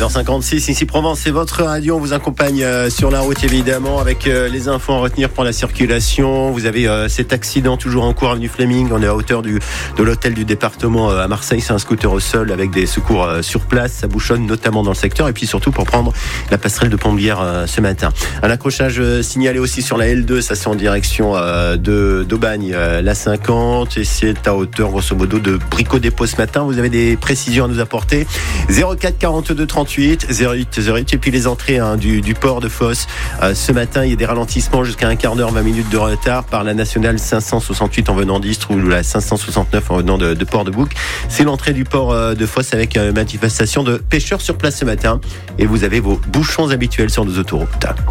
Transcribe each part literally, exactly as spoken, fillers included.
sept heures cinquante-six, ici Provence, c'est votre radio. On vous accompagne euh, sur la route évidemment avec euh, les infos à retenir pour la circulation. Vous avez euh, cet accident toujours en cours avenue Fleming. On est à hauteur du, de l'hôtel du département euh, à Marseille. C'est un scooter au sol avec des secours euh, sur place. Ça bouchonne notamment dans le secteur et puis surtout pour prendre la passerelle de Pont-de-Bière euh, ce matin. Un accrochage euh, signalé aussi sur la L deux. Ça c'est en direction euh, de d'Aubagne, euh, la cinquante et c'est à hauteur grosso modo de Brico-Dépôt ce matin. Vous avez des précisions à nous apporter. zéro quatre quarante-deux trente-huit zéro huit zéro huit et puis les entrées hein, du, du port de Fos. Euh, ce matin, il y a des ralentissements jusqu'à un quart d'heure, vingt minutes de retard par la nationale cinq cent soixante-huit en venant d'Istres ou la cinq cent soixante-neuf en venant de, de Port-de-Bouc. C'est l'entrée du port euh, de Fos avec une manifestation de pêcheurs sur place ce matin et vous avez vos bouchons habituels sur nos autoroutes.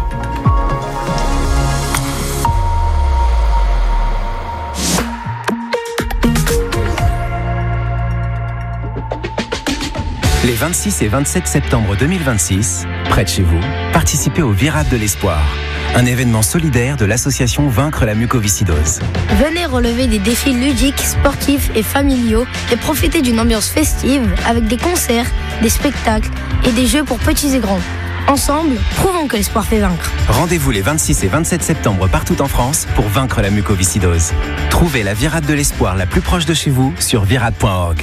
Les vingt-six et vingt-sept septembre deux mille vingt-six, près de chez vous, participez au Virade de l'Espoir, un événement solidaire de l'association Vaincre la mucoviscidose. Venez relever des défis ludiques, sportifs et familiaux et profiter d'une ambiance festive avec des concerts, des spectacles et des jeux pour petits et grands. Ensemble, prouvons que l'espoir fait vaincre. Rendez-vous les vingt-six et vingt-sept septembre partout en France pour vaincre la mucoviscidose. Trouvez la Virade de l'Espoir la plus proche de chez vous sur virade point org.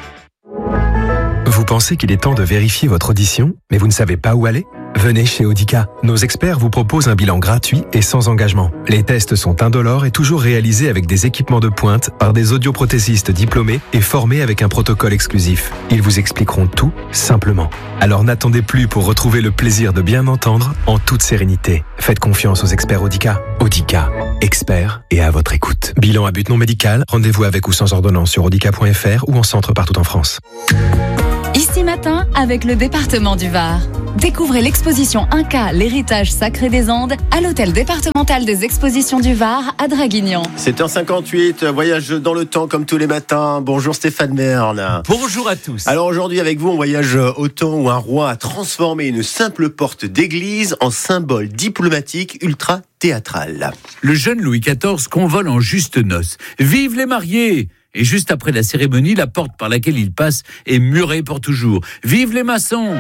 Vous pensez qu'il est temps de vérifier votre audition, mais vous ne savez pas où aller ? Venez chez Audica. Nos experts vous proposent un bilan gratuit et sans engagement. Les tests sont indolores et toujours réalisés avec des équipements de pointe par des audioprothésistes diplômés et formés avec un protocole exclusif. Ils vous expliqueront tout simplement. Alors n'attendez plus pour retrouver le plaisir de bien entendre en toute sérénité. Faites confiance aux experts Audica. Audica, experts et à votre écoute. Bilan à but non médical, rendez-vous avec ou sans ordonnance sur audica point f r ou en centre partout en France. Ici Matin avec le département du Var. Découvrez l'exposition Inca, l'héritage sacré des Andes à l'hôtel départemental des expositions du Var à Draguignan. sept heures cinquante-huit, voyage dans le temps comme tous les matins. Bonjour Stéphane Merne. Bonjour à tous. Alors aujourd'hui avec vous, on voyage au temps où un roi a transformé une simple porte d'église en symbole diplomatique ultra théâtral. Le jeune Louis quatorze convole en juste noces. Vive les mariés! Et juste après la cérémonie, la porte par laquelle il passe est murée pour toujours. Vive les maçons!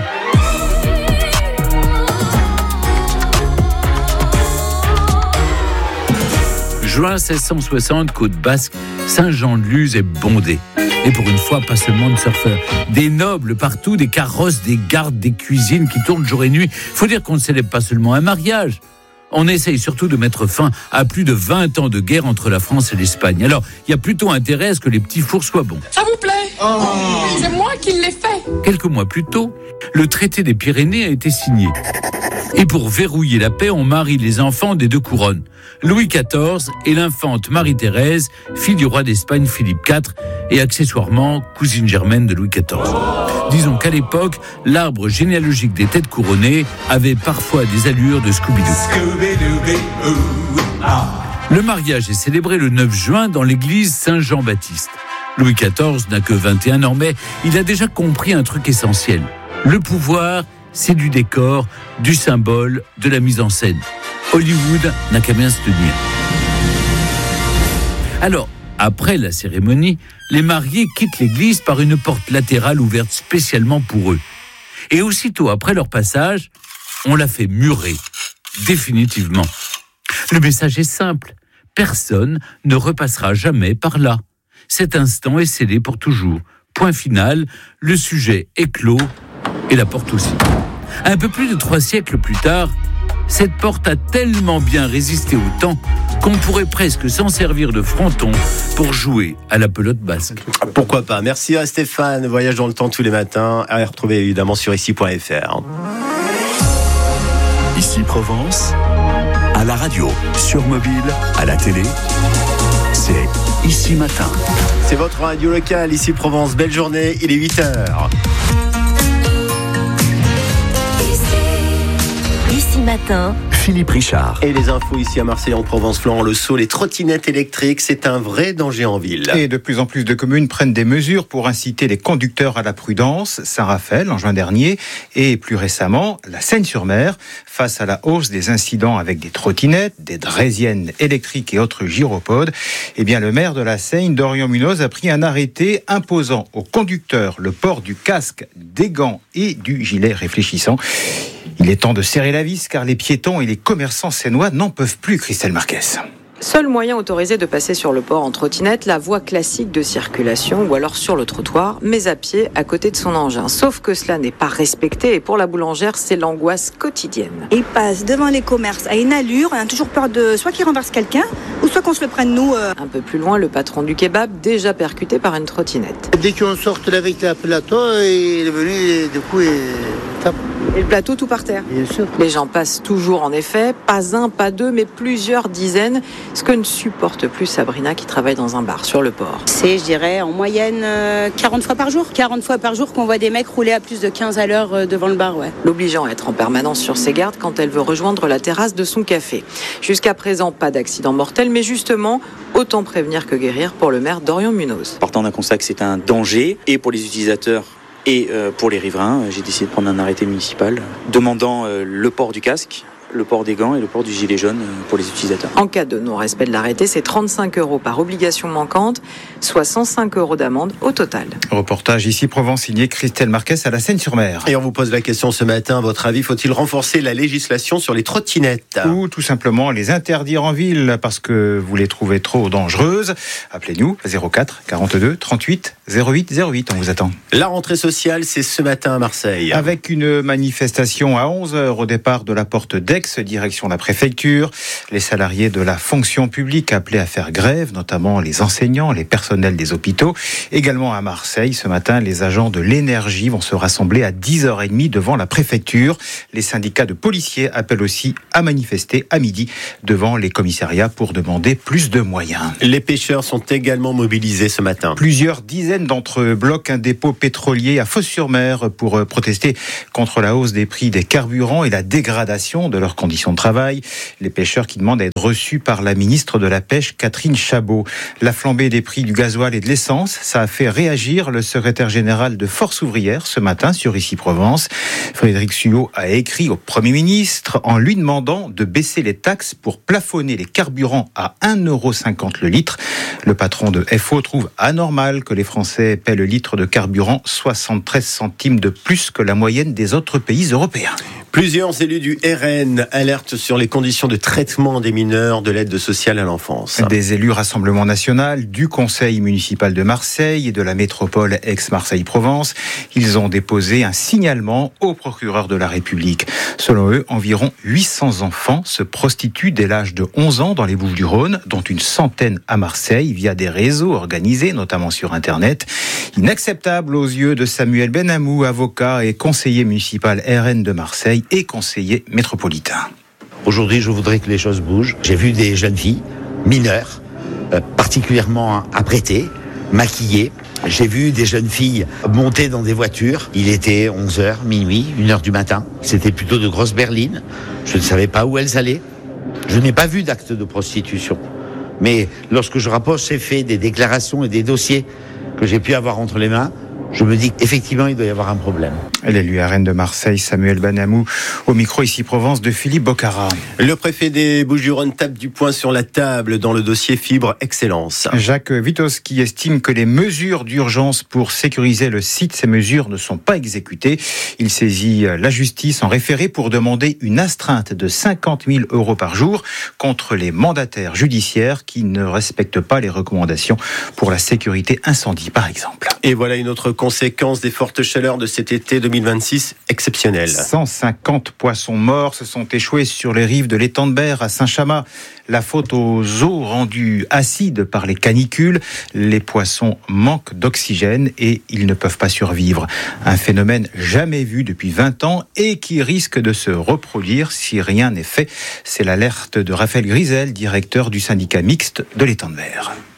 Juin seize cent soixante, côte basque, Saint-Jean-de-Luz est bondé. Et pour une fois, pas seulement de surfeurs. Des nobles partout, des carrosses, des gardes, des cuisines qui tournent jour et nuit. Faut dire qu'on ne célèbre pas seulement un mariage. On essaye surtout de mettre fin à plus de vingt ans de guerre entre la France et l'Espagne. Alors, il y a plutôt intérêt à ce que les petits fours soient bons. Ça vous plaît ? Oh. C'est moi qui l'ai fait. Quelques mois plus tôt, le traité des Pyrénées a été signé. Et pour verrouiller la paix, on marie les enfants des deux couronnes. Louis quatorze et l'infante Marie-Thérèse, fille du roi d'Espagne Philippe quatre et accessoirement cousine germaine de Louis quatorze. Disons qu'à l'époque, l'arbre généalogique des têtes couronnées avait parfois des allures de Scooby-Doo. Le mariage est célébré le neuf juin dans l'église Saint-Jean-Baptiste. Louis quatorze n'a que vingt et un ans, mais il a déjà compris un truc essentiel. Le pouvoir, c'est du décor, du symbole, de la mise en scène. Hollywood n'a qu'à bien se tenir. Alors, après la cérémonie, les mariés quittent l'église par une porte latérale ouverte spécialement pour eux. Et aussitôt après leur passage, on la fait murer, définitivement. Le message est simple, personne ne repassera jamais par là. Cet instant est scellé pour toujours. Point final, le sujet est clos et la porte aussi. Un peu plus de trois siècles plus tard, cette porte a tellement bien résisté au temps qu'on pourrait presque s'en servir de fronton pour jouer à la pelote basque. Pourquoi pas. Merci à Stéphane. Voyage dans le temps tous les matins. À retrouver évidemment sur ici point f r. Ici Provence, à la radio, sur mobile, à la télé, c'est Ici Matin. C'est votre radio locale, ici Provence. Belle journée, il est huit heures. Ici Matin. Philippe Richard. Et les infos ici à Marseille, en Provence, Florent Le Sceau, les trottinettes électriques, c'est un vrai danger en ville. Et de plus en plus de communes prennent des mesures pour inciter les conducteurs à la prudence. Saint-Raphaël en juin dernier et plus récemment la Seine-sur-Mer. Face à la hausse des incidents avec des trottinettes, des draisiennes électriques et autres gyropodes, eh bien le maire de la Seine, Dorian Munoz, a pris un arrêté imposant aux conducteurs le port du casque, des gants et du gilet réfléchissant. Il est temps de serrer la vis car les piétons et les commerçants sénois n'en peuvent plus, Christelle Marquez. Seul moyen autorisé de passer sur le port en trottinette, la voie classique de circulation ou alors sur le trottoir, mais à pied à côté de son engin. Sauf que cela n'est pas respecté et pour la boulangère, c'est l'angoisse quotidienne. Il passe devant les commerces à une allure, on a toujours peur de soit qu'il renverse quelqu'un ou soit qu'on se le prenne nous. Euh... Un peu plus loin, le patron du kebab, déjà percuté par une trottinette. Dès qu'on sort avec la plateau, il est venu du coup il tape. Et le plateau tout par terre. Bien sûr. Les gens passent toujours en effet, pas un, pas deux, mais plusieurs dizaines. Ce que ne supporte plus Sabrina qui travaille dans un bar sur le port. C'est, je dirais, en moyenne euh, quarante fois par jour. quarante fois par jour qu'on voit des mecs rouler à plus de quinze à l'heure euh, devant le bar, ouais. L'obligeant à être en permanence sur ses gardes quand elle veut rejoindre la terrasse de son café. Jusqu'à présent, pas d'accident mortel, mais justement, autant prévenir que guérir pour le maire Dorian Munoz. Partant d'un constat que c'est un danger, et pour les utilisateurs, et pour les riverains, j'ai décidé de prendre un arrêté municipal demandant le port du casque, le port des gants et le port du gilet jaune pour les utilisateurs. En cas de non-respect de l'arrêté, c'est trente-cinq euros par obligation manquante, soit cent cinq euros d'amende au total. Reportage ici Provence signé Christelle Marquez à la Seine-sur-Mer. Et on vous pose la question ce matin, à votre avis, faut-il renforcer la législation sur les trottinettes ? Ou tout simplement les interdire en ville parce que vous les trouvez trop dangereuses ? Appelez-nous zéro quatre quarante-deux trente-huit zéro huit zéro huit, on vous attend. La rentrée sociale, c'est ce matin à Marseille. Avec une manifestation à onze heures au départ de la porte d'Aix, direction la préfecture. Les salariés de la fonction publique appelés à faire grève, notamment les enseignants, les personnels des hôpitaux. Également à Marseille, ce matin, les agents de l'énergie vont se rassembler à dix heures trente devant la préfecture. Les syndicats de policiers appellent aussi à manifester à midi devant les commissariats pour demander plus de moyens. Les pêcheurs sont également mobilisés ce matin. Plusieurs dizaines d'entre eux bloquent un dépôt pétrolier à Fos-sur-Mer pour protester contre la hausse des prix des carburants et la dégradation de leur conditions de travail. Les pêcheurs qui demandent à être reçus par la ministre de la Pêche, Catherine Chabot. La flambée des prix du gasoil et de l'essence, ça a fait réagir le secrétaire général de Force ouvrière ce matin sur Ici Provence. Frédéric Suot a écrit au Premier ministre en lui demandant de baisser les taxes pour plafonner les carburants à un euro cinquante le litre. Le patron de F O trouve anormal que les Français paient le litre de carburant soixante-treize centimes de plus que la moyenne des autres pays européens. Plusieurs élus du R N alertent sur les conditions de traitement des mineurs de l'aide sociale à l'enfance. Des élus Rassemblement National, du Conseil municipal de Marseille et de la métropole Aix-Marseille-Provence, ils ont déposé un signalement au procureur de la République. Selon eux, environ huit cents enfants se prostituent dès l'âge de onze ans dans les Bouches-du-Rhône, dont une centaine à Marseille via des réseaux organisés, notamment sur Internet. Inacceptable aux yeux de Samuel Benamou, avocat et conseiller municipal R N de Marseille et conseiller métropolitain. Aujourd'hui, je voudrais que les choses bougent. J'ai vu des jeunes filles mineures, euh, particulièrement apprêtées, maquillées. J'ai vu des jeunes filles monter dans des voitures. Il était onze heures, minuit, une heure du matin. C'était plutôt de grosses berlines. Je ne savais pas où elles allaient. Je n'ai pas vu d'acte de prostitution. Mais lorsque je rapproche ces faits, des déclarations et des dossiers que j'ai pu avoir entre les mains, je me dis qu'effectivement, il doit y avoir un problème. L'élu R N de Marseille, Samuel Benamou, au micro ici Provence de Philippe Bocara. Le préfet des Bouches-du-Rhône tape du poing sur la table dans le dossier Fibre Excellence. Jacques Witowski estime que les mesures d'urgence pour sécuriser le site, ces mesures ne sont pas exécutées. Il saisit la justice en référé pour demander une astreinte de cinquante mille euros par jour contre les mandataires judiciaires qui ne respectent pas les recommandations pour la sécurité incendie, par exemple. Et voilà une autre conséquence des fortes chaleurs de cet été deux mille vingt-six exceptionnel. cent cinquante poissons morts se sont échoués sur les rives de l'étang de Berre à Saint-Chamas. La faute aux eaux rendues acides par les canicules. Les poissons manquent d'oxygène et ils ne peuvent pas survivre. Un phénomène jamais vu depuis vingt ans et qui risque de se reproduire si rien n'est fait. C'est l'alerte de Raphaël Grisel, directeur du syndicat mixte de l'étang de Berre.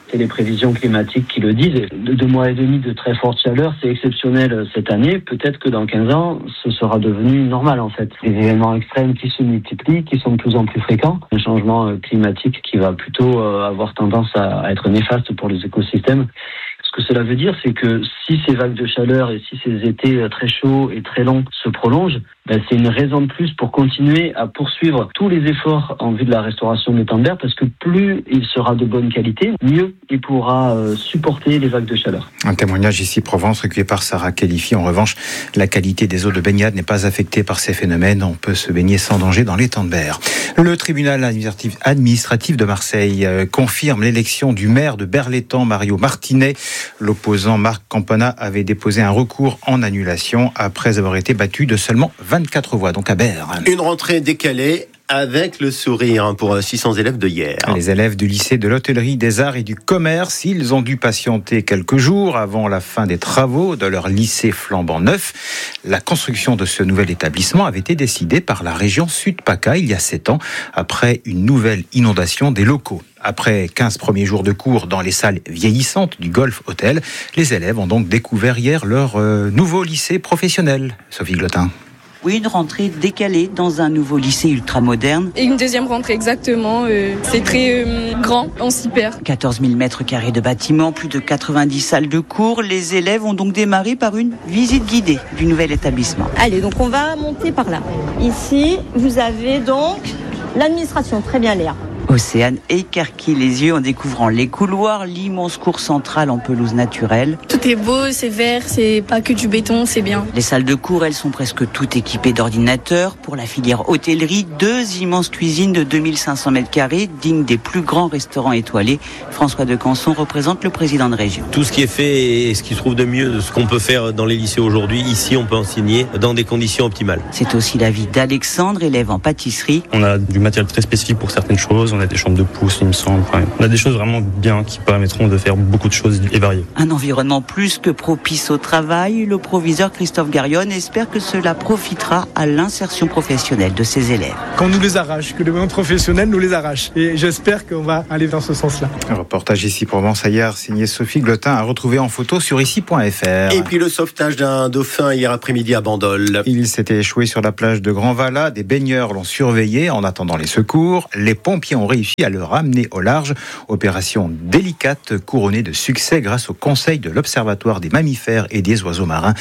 C'est les prévisions climatiques qui le disent. De deux mois et demi de très forte chaleur, c'est exceptionnel cette année. Peut-être que dans quinze ans, ce sera devenu normal en fait. Des événements extrêmes qui se multiplient, qui sont de plus en plus fréquents. Un changement climatique qui va plutôt avoir tendance à être néfaste pour les écosystèmes. Ce que cela veut dire, c'est que si ces vagues de chaleur et si ces étés très chauds et très longs se prolongent, ben c'est une raison de plus pour continuer à poursuivre tous les efforts en vue de la restauration des temps de mer, parce que plus il sera de bonne qualité, mieux il pourra euh, supporter les vagues de chaleur. Un témoignage ici Provence recueilli par Sarah Khelifi. En revanche, la qualité des eaux de baignade n'est pas affectée par ces phénomènes. On peut se baigner sans danger dans les temps de mer. Le tribunal administratif, administratif de Marseille euh, confirme l'élection du maire de Berlétan, Mario Martinet. L'opposant Marc Campana avait déposé un recours en annulation après avoir été battu de seulement vingt-quatre voix, donc à Berre. Une rentrée décalée avec le sourire pour six cents élèves de hier. Les élèves du lycée de l'hôtellerie, des arts et du commerce, ils ont dû patienter quelques jours avant la fin des travaux de leur lycée flambant neuf. La construction de ce nouvel établissement avait été décidée par la région Sud-PACA il y a sept ans, après une nouvelle inondation des locaux. Après quinze premiers jours de cours dans les salles vieillissantes du Golf Hôtel, les élèves ont donc découvert hier leur euh, nouveau lycée professionnel. Sophie Glotin. Oui, une rentrée décalée dans un nouveau lycée ultramoderne. Et une deuxième rentrée, exactement. Euh, c'est très euh, grand, on s'y perd. quatorze mille mètres carrés de bâtiments, plus de quatre-vingt-dix salles de cours. Les élèves ont donc démarré par une visite guidée du nouvel établissement. Allez, donc on va monter par là. Ici, vous avez donc l'administration, très bien Léa. Océane écarquille les yeux en découvrant les couloirs, l'immense cour centrale en pelouse naturelle. Tout est beau, c'est vert, c'est pas que du béton, c'est bien. Les salles de cours, elles sont presque toutes équipées d'ordinateurs. Pour la filière hôtellerie, deux immenses cuisines de deux mille cinq cents mètres carrés, dignes des plus grands restaurants étoilés. François de Canson représente le président de région. Tout ce qui est fait et ce qui se trouve de mieux de ce qu'on peut faire dans les lycées aujourd'hui, ici on peut enseigner dans des conditions optimales. C'est aussi l'avis d'Alexandre, élève en pâtisserie. On a du matériel très spécifique pour certaines choses. On a des chambres de pouce, il me semble. On a des choses vraiment bien qui permettront de faire beaucoup de choses et variées. Un environnement plus que propice au travail. Le proviseur Christophe Garionne espère que cela profitera à l'insertion professionnelle de ses élèves. Qu'on nous les arrache, que le monde professionnel nous les arrache. Et j'espère qu'on va aller dans ce sens-là. Un reportage ici Provence ailleurs, signé Sophie Glotin, à retrouver en photo sur ici point f r. Et puis le sauvetage d'un dauphin hier après-midi à Bandol. Il s'était échoué sur la plage de Grand-Vala. Des baigneurs l'ont surveillé en attendant les secours. Les pompiers ont réussi à le ramener au large. Opération délicate couronnée de succès grâce au conseil de l'Observatoire des mammifères et des oiseaux marins.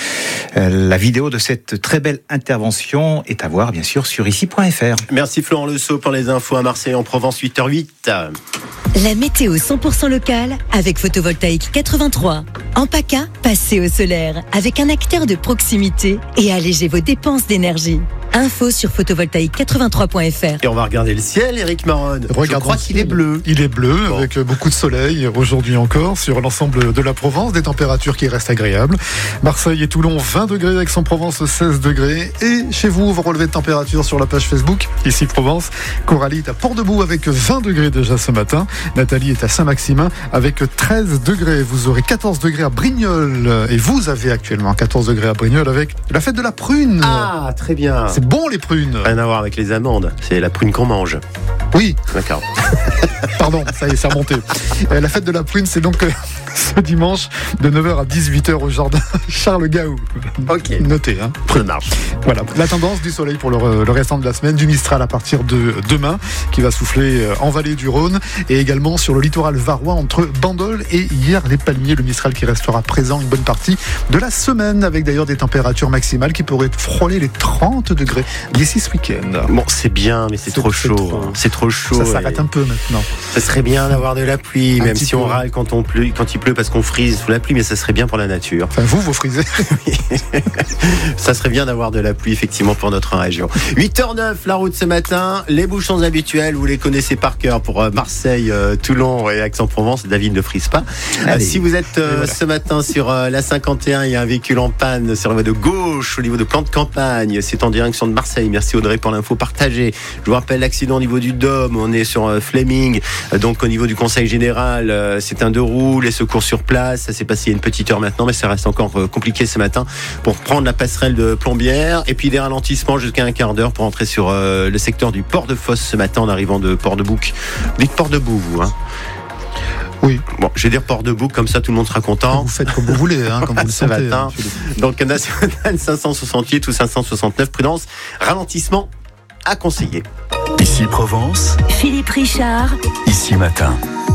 La vidéo de cette très belle intervention est à voir bien sûr sur ici point f r. Merci Florent Le Sceau pour les infos à Marseille en Provence, huit heures huit. La météo cent pour cent locale avec Photovoltaïque quatre-vingt-trois. En PACA, passez au solaire avec un acteur de proximité et allégez vos dépenses d'énergie. Info sur photovoltaïque quatre-vingt-trois point f r. Et on va regarder le ciel, Eric Maron. Je crois qu'il est bleu. Il est bleu, bon. Avec beaucoup de soleil aujourd'hui encore sur l'ensemble de la Provence, des températures qui restent agréables. Marseille et Toulon, vingt degrés, Aix-en-Provence, seize degrés. Et chez vous, vous relevez de température sur la page Facebook, ici Provence. Coralie est à Port-de-Bouc avec vingt degrés déjà ce matin. Nathalie est à Saint-Maximin avec treize degrés. Vous aurez quatorze degrés à Brignoles. Et vous avez actuellement quatorze degrés à Brignoles avec la fête de la prune. Ah, très bien. C'est bon les prunes. Rien à voir avec les amandes, c'est la prune qu'on mange. Oui. D'accord. Pardon, ça y est, c'est remonté. La fête de la prune, c'est donc ce dimanche de neuf heures à dix-huit heures au jardin Charles Gaou. Ok. Notez, hein. Ça marche. Voilà. La tendance du soleil pour le, le restant de la semaine, du Mistral à partir de demain, qui va souffler en vallée du Rhône et également sur le littoral varois entre Bandol et hier les Palmiers. Le Mistral qui restera présent une bonne partie de la semaine, avec d'ailleurs des températures maximales qui pourraient frôler les trente degrés d'ici ce week-end. Bon, c'est bien, mais c'est, c'est trop chaud. C'est trop, c'est trop chaud. Ça s'arrête et... un peu maintenant. Ça serait bien d'avoir de la pluie, un même si peu. On râle quand, on pleut, quand il pleut parce qu'on frise sous la pluie, mais ça serait bien pour la nature. Enfin, vous, vous frisez. Ça serait bien d'avoir de la pluie, effectivement, pour notre région. huit heures neuf, la route ce matin. Les bouchons habituels, vous les connaissez par cœur pour Marseille, euh, Toulon et Aix-en-Provence. David ne frise pas. Euh, si vous êtes euh, voilà. ce matin sur euh, la cinquante et un, il y a un véhicule en panne sur la voie de gauche, au niveau de Plan de Campagne. C'est en direction de Marseille. Merci Audrey pour l'info partagée. Je vous rappelle l'accident au niveau du Dôme. On est sur euh, Fleming. Euh, donc au niveau du Conseil Général, euh, c'est un deux roues. Les secours sur place. Ça s'est passé il y a une petite heure maintenant, mais ça reste encore euh, compliqué ce matin pour prendre la passerelle de Plombières. Et puis des ralentissements jusqu'à un quart d'heure pour entrer sur euh, le secteur du Port de Fosse ce matin en arrivant de Port-de-Bouc. Vous dites Port-de-Bouc, vous, hein? Oui. Bon, je vais dire port de boucle, comme ça tout le monde sera content. Vous faites comme vous voulez, hein, comme vous le Ce sentez. matin. Hein, Donc national cinq cent soixante-huit ou cinq cent soixante-neuf, prudence, ralentissement à conseiller. Ici Provence, Philippe Richard. ici Matin.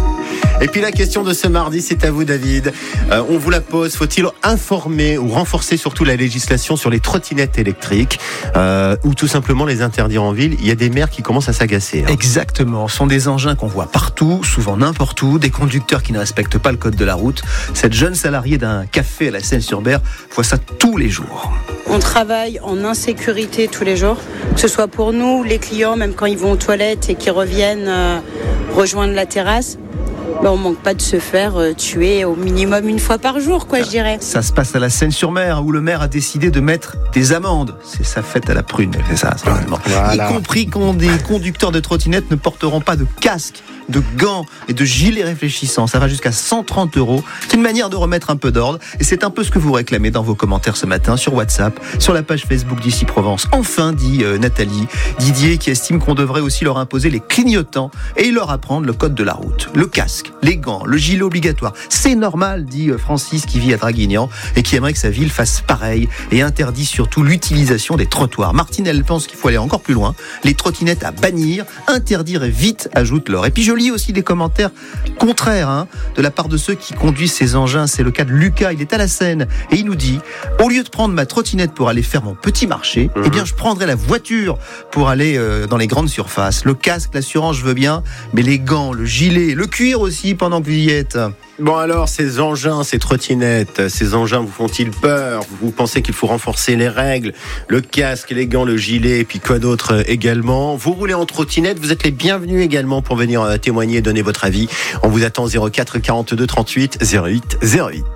Et puis la question de ce mardi, c'est à vous David. Euh, on vous la pose, faut-il informer ou renforcer surtout la législation sur les trottinettes électriques euh, ou tout simplement les interdire en ville? Il y a des maires qui commencent à s'agacer. Hein. Exactement, ce sont des engins qu'on voit partout, souvent n'importe où, des conducteurs qui ne respectent pas le code de la route. Cette jeune salariée d'un café à la Seine-sur-Berre voit ça tous les jours. On travaille en insécurité tous les jours, que ce soit pour nous, les clients, même quand ils vont aux toilettes et qu'ils reviennent euh, rejoindre la terrasse. Ben, on manque pas de se faire euh, tuer au minimum une fois par jour, quoi, je dirais. Ça se passe à la Seine-sur-Mer, où le maire a décidé de mettre des amendes. C'est sa fête à la prune, elle fait ça, certainement. Voilà. Y compris quand des conducteurs de trottinettes ne porteront pas de casque, de gants et de gilets réfléchissants. Ça va jusqu'à cent trente euros. C'est une manière de remettre un peu d'ordre. Et c'est un peu ce que vous réclamez dans vos commentaires ce matin sur WhatsApp, sur la page Facebook d'Ici Provence. Enfin, dit euh, Nathalie Didier, qui estime qu'on devrait aussi leur imposer les clignotants et leur apprendre le code de la route. Le casque, les gants, le gilet obligatoire. C'est normal, dit euh, Francis, qui vit à Draguignan et qui aimerait que sa ville fasse pareil et interdit surtout l'utilisation des trottoirs. Martine, elle pense qu'il faut aller encore plus loin. Les trottinettes à bannir, interdire et vite, ajoute-leur. Et puis je lis aussi des commentaires contraires hein, de la part de ceux qui conduisent ces engins. C'est le cas de Lucas, il est à la Seine et il nous dit: au lieu de prendre ma trottinette pour aller faire mon petit marché, mmh. eh bien je prendrai la voiture pour aller euh, dans les grandes surfaces. Le casque, l'assurance, je veux bien, mais les gants, le gilet, le cuir aussi pendant que vous y êtes. Bon alors, ces engins, ces trottinettes, ces engins vous font-ils peur? Vous pensez qu'il faut renforcer les règles? Le casque, les gants, le gilet, et puis quoi d'autre également? Vous roulez en trottinette, vous êtes les bienvenus également pour venir témoigner et donner votre avis. On vous attend zéro quatre quarante-deux trente-huit zéro huit zéro huit.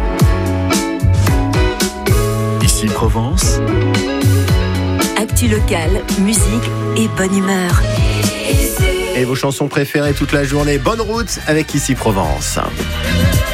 Ici Provence, Actu locale, musique et bonne humeur. Et vos chansons préférées toute la journée. Bonne route avec Ici Provence.